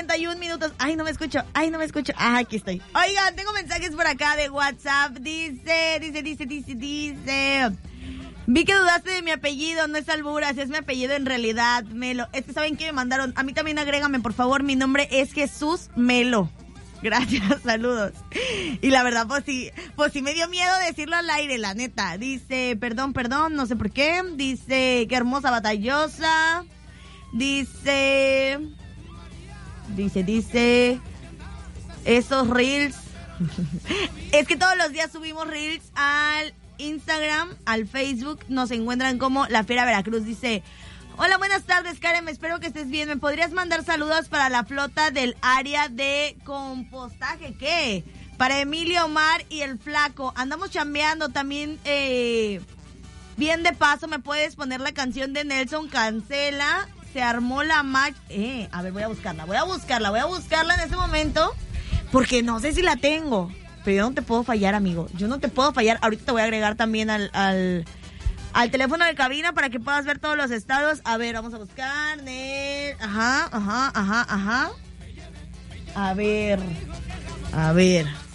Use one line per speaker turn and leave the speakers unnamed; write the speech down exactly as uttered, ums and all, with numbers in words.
cincuenta y un minutos. Ay, no me escucho. Ay, no me escucho. Ah, aquí estoy. Oigan, tengo mensajes por acá de WhatsApp. Dice, dice, dice, dice, dice. Vi que dudaste de mi apellido, no es albura, si es mi apellido en realidad, Melo. Es que saben que me mandaron. A mí también agrégame, por favor. Mi nombre es Jesús Melo. Gracias, saludos. Y la verdad, pues sí, pues sí me dio miedo decirlo al aire, la neta. Dice, perdón, perdón, no sé por qué. Dice, qué hermosa batallosa. Dice, dice, dice, esos reels. Es que todos los días subimos reels al Instagram, al Facebook. Nos encuentran como La Fiera Veracruz. Dice, hola, buenas tardes, Karen, espero que estés bien. ¿Me podrías mandar saludos para la flota del área de compostaje? ¿Qué? Para Emilio, Omar y el Flaco. Andamos chambeando también. Eh, bien de paso, ¿me puedes poner la canción de Nelson Cancela? Se armó la match. Eh, a ver, voy a buscarla, voy a buscarla, voy a buscarla en este momento. Porque no sé si la tengo. Pero yo no te puedo fallar, amigo. Yo no te puedo fallar. Ahorita te voy a agregar también al... al Al teléfono de cabina para que puedas ver todos los estados. A ver, vamos a buscar. Nel. Ajá, ajá, ajá, ajá. A ver. A ver.